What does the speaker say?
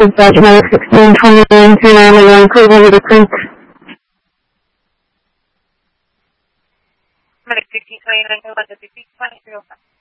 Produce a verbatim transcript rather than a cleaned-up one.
Dispatch sixteen twenty-nine two nine one, please enter the creek. Medic sixteen twenty-nine, the Peak twenty-three oh five.